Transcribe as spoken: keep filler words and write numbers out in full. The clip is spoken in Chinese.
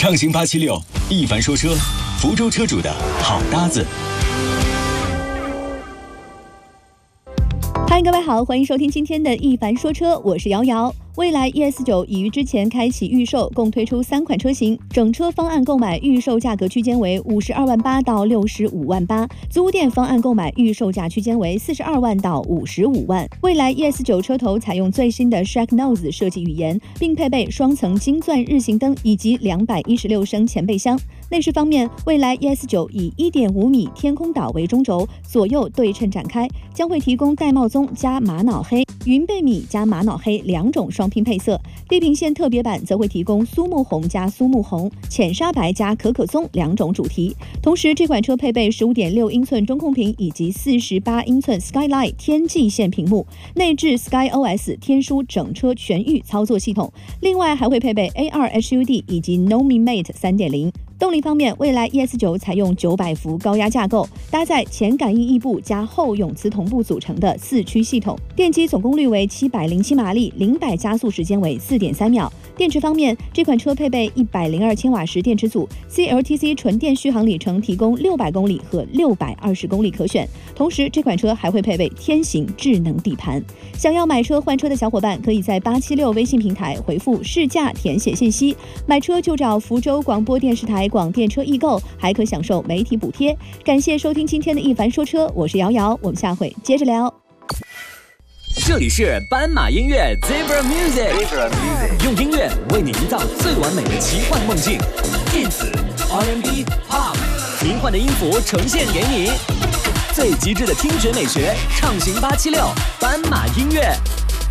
畅行八七六，一凡说车，福州车主的好搭子。 嗨，各位好，欢迎收听今天的一凡说车，我是瑶瑶。蔚来 E S 九 已于之前开启预售，共推出三款车型，整车方案购买预售价格区间为五十二万八到六十五万八，租店方案购买预售价区间为四十二万到五十五万。蔚来 E S 九 车头采用最新的 Shark Nose 设计语言，并配备双层金钻日行灯以及两百一十六升前备箱。内饰方面，蔚来 E S 九 以 一点五米天空岛为中轴，左右对称展开，将会提供玳瑁棕加玛瑙黑、云贝米加玛瑙黑两种双拼配色。地平线特别版则会提供苏木红加苏木红、浅沙白加可可棕两种主题。同时，这款车配备 十五点六英寸中控屏以及四十八英寸 Skyline 天际线屏幕，内置 SkyOS 天书整车全域操作系统。另外还会配备 A 二 H U D 以及 Nomi Mate 三点零。动力方面，蔚来 E S 九 采用九百伏高压架构，搭载前感应翼部加后永磁同步组成的四驱系统，电机总功率为七百零七马力，零百加速时间为 四点三秒。电池方面，这款车配备一百零二千瓦时电池组 ，C L T C 纯电续航里程提供六百公里和六百二十公里可选。同时，这款车还会配备天行智能底盘。想要买车换车的小伙伴，可以在八七六微信平台回复试驾填写信息，买车就找福州广播电视台广电车易购，还可享受媒体补贴。感谢收听今天的一凡说车，我是瑶瑶，我们下回接着聊。 这里是斑马音乐 Zebra Music， 用音乐为你营造最完美的奇幻梦境，电子、R and B、Pop， 迷幻的音符呈现给你，最极致的听觉美学，畅行八七六斑马音乐。